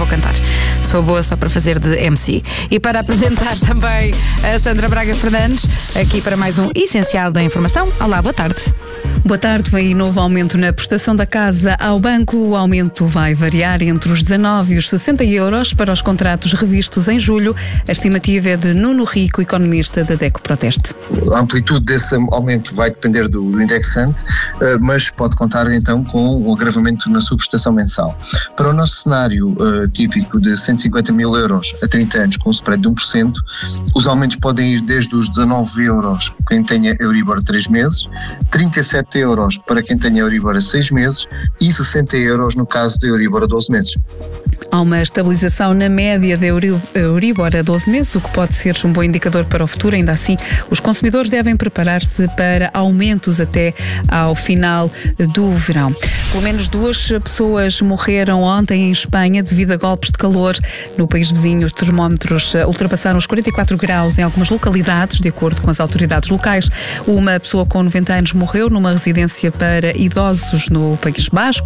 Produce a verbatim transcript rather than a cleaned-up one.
vou cantar. Sou boa só para fazer de M C. E para apresentar também a Sandra Braga Fernandes, aqui para mais um Essencial da Informação. Olá, boa tarde. Boa tarde. Vem novo aumento na prestação da casa ao banco. O aumento vai variar entre os dezanove e os sessenta euros para os contratos revistos em julho. A estimativa é de Nuno Rico, economista da DECO Proteste. A amplitude desse aumento vai depender do indexante, mas pode contar então com o agravamento na sua prestação mensal. Para o nosso cenário uh, típico de cento e cinquenta mil euros a trinta anos com um spread de um por cento, os aumentos podem ir desde os dezanove euros para quem tenha Euribor a três meses, trinta e sete euros para quem tenha Euribor a seis meses e sessenta euros no caso de Euribor a doze meses. Há uma estabilização na média da Euribor a doze meses, o que pode ser um bom indicador para o futuro. Ainda assim, os consumidores devem preparar-se para aumentos até ao final do verão. Pelo menos duas pessoas morreram ontem em Espanha devido a golpes de calor. No país vizinho, os termómetros ultrapassaram os quarenta e quatro graus em algumas localidades, de acordo com as autoridades locais. Uma pessoa com noventa anos morreu numa residência para idosos no País Basco.